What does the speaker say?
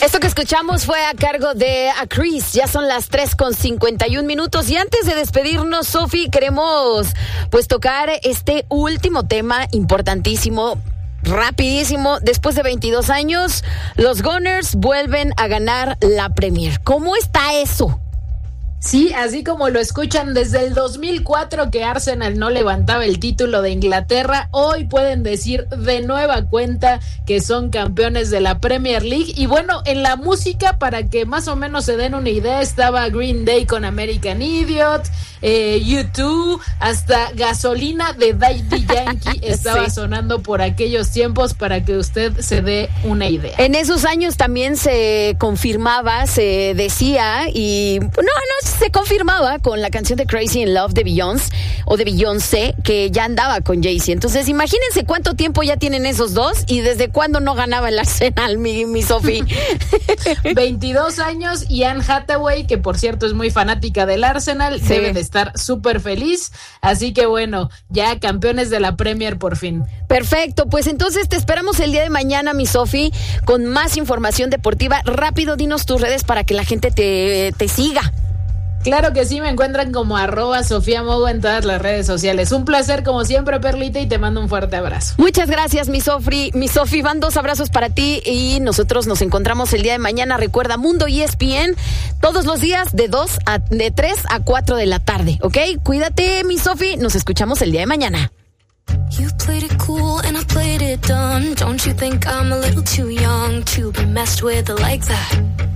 Esto que escuchamos fue a cargo de A Chris. Ya son las 3:51 y antes de despedirnos, Sofi, queremos pues tocar este último tema importantísimo, rapidísimo. Después de 22 años, los Gunners vuelven a ganar la Premier. ¿Cómo está eso? Sí, así como lo escuchan, desde el 2004 que Arsenal no levantaba el título de Inglaterra, hoy pueden decir de nueva cuenta que son campeones de la Premier League. Y bueno, en la música, para que más o menos se den una idea, estaba Green Day con American Idiot, U2, hasta Gasolina de Daddy Yankee estaba sonando por aquellos tiempos, para que usted se dé una idea. En esos años también se confirmaba, se decía, y se confirmaba con la canción de Crazy in Love de Beyoncé, que ya andaba con Jay-Z. Entonces, imagínense cuánto tiempo ya tienen esos dos y desde cuándo no ganaba el Arsenal, mi Sofi. 22 años, y Anne Hathaway, que por cierto es muy fanática del Arsenal, sí, debe de estar súper feliz. Así que bueno, ya campeones de la Premier por fin. Perfecto, pues entonces te esperamos el día de mañana, mi Sofi, con más información deportiva. Rápido, dinos tus redes para que la gente te siga. Claro que sí, me encuentran como @SofiaMogo en todas las redes sociales. Un placer como siempre, Perlita, y te mando un fuerte abrazo. Muchas gracias, mi Sofi, van 2 abrazos para ti y nosotros nos encontramos el día de mañana. Recuerda, Mundo ESPN, todos los días de 3 a 4 de la tarde, ¿ok? Cuídate, mi Sofi, nos escuchamos el día de mañana. You played it cool and I played it dumb. Don't you think I'm a little too young to be messed with like that?